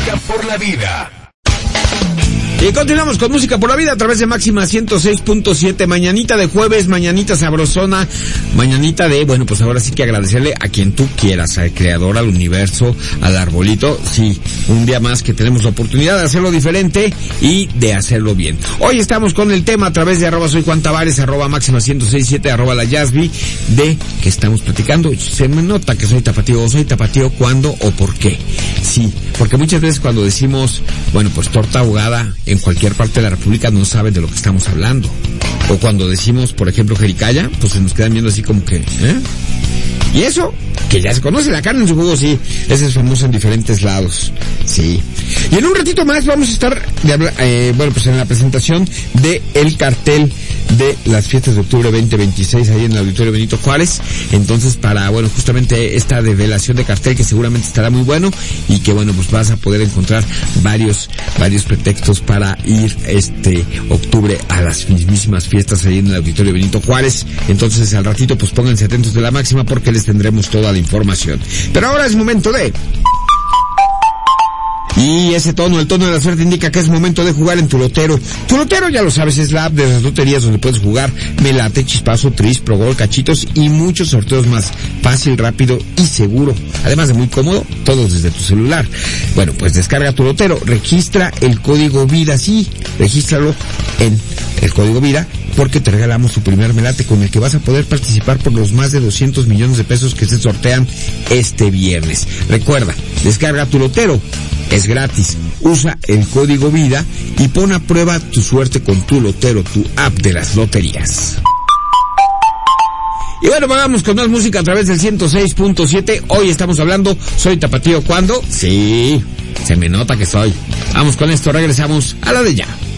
Música por la vida. Y continuamos con Música por la Vida a través de Máxima 106.7, mañanita de jueves, mañanita sabrosona, mañanita de, bueno, pues ahora sí que agradecerle a quien tú quieras, al creador, al universo, al arbolito, sí, un día más que tenemos la oportunidad de hacerlo diferente y de hacerlo bien. Hoy estamos con el tema a través de @ soy Juan Tavares, @ Máxima 106.7, @ la Yasby, de que estamos platicando. Se me nota que soy tapatío, o soy tapatío cuándo o por qué. Sí, porque muchas veces cuando decimos, bueno, pues torta ahogada en cualquier parte de la República no saben de lo que estamos hablando. O cuando decimos, por ejemplo, jericaya, pues se nos quedan viendo así como que, Y eso, que ya se conoce, la carne en su jugo, sí, ese es famoso en diferentes lados, sí. Y en un ratito más vamos a estar, pues en la presentación de el cartel de las fiestas de octubre 2026 ahí en el Auditorio Benito Juárez. Entonces, para, bueno, justamente esta develación de cartel que seguramente estará muy bueno y que, bueno, pues vas a poder encontrar varios pretextos para ir octubre a las mismísimas fiestas ahí en el Auditorio Benito Juárez. Entonces, al ratito, pues pónganse atentos de la Máxima porque les tendremos toda la información. Pero ahora es momento de... Y ese tono, el tono de la suerte indica que es momento de jugar en tu lotero. Tu lotero, ya lo sabes, es la app de las loterías donde puedes jugar Melate, Chispazo, Tris, Progol, Cachitos y muchos sorteos más. Fácil, rápido y seguro. Además de muy cómodo, todo desde tu celular. Bueno, pues descarga tu lotero, registra el código VIDA, sí, regístralo en el código VIDA, porque te regalamos tu primer melate con el que vas a poder participar por los más de 200 millones de pesos que se sortean este viernes. Recuerda, descarga tu lotero, es gratis, usa el código VIDA y pon a prueba tu suerte con tu lotero, tu app de las loterías. Y bueno, vamos con más música a través del 106.7. Hoy estamos hablando, ¿soy tapatío cuándo? Sí, se me nota que soy. Vamos con esto, regresamos a la de ya.